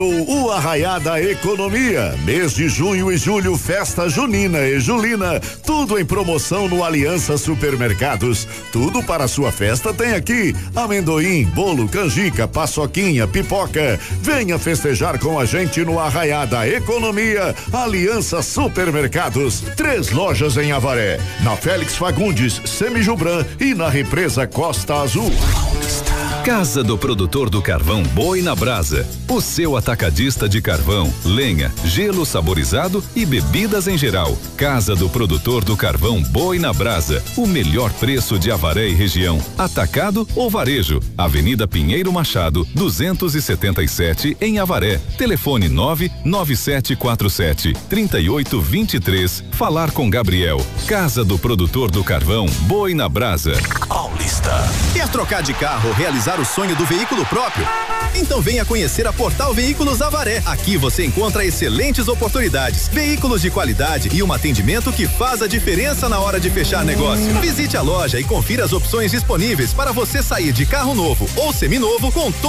O Arraiá da Economia, mês de junho e julho, festa junina e julina, tudo em promoção no Aliança Supermercados. Tudo para a sua festa tem aqui: amendoim, bolo, canjica, paçoquinha, pipoca. Venha festejar com a gente no Arraiá da Economia, Aliança Supermercados. 3 lojas em Avaré, na Félix Fagundes, Semijubran e na Represa Costa Azul. Casa do Produtor do Carvão Boi na Brasa. O seu atacadista de carvão, lenha, gelo saborizado e bebidas em geral. Casa do Produtor do Carvão Boi na Brasa. O melhor preço de Avaré e região. Atacado ou varejo. Avenida Pinheiro Machado, 277 em Avaré. Telefone 99747-3823. Falar com Gabriel. Casa do Produtor do Carvão Boi na Brasa. Paulista. Quer trocar de carro ou realizar o sonho do veículo próprio? Então venha conhecer a Portal Veículos Avaré. Aqui você encontra excelentes oportunidades, veículos de qualidade e um atendimento que faz a diferença na hora de fechar negócio. Visite a loja e confira as opções disponíveis para você sair de carro novo ou seminovo com